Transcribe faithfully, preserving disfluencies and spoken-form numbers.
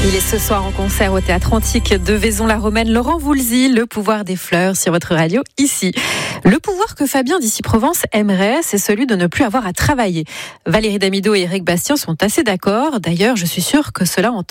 Il est ce soir en concert au Théâtre Antique de Vaison-la-Romaine. Laurent Voulzy, Le pouvoir des fleurs sur votre radio ici. Le pouvoir que Fabien d'Issy-Provence aimerait, c'est celui de ne plus avoir à travailler. Valérie Damido et Éric Bastien sont assez d'accord. D'ailleurs, je suis sûre que cela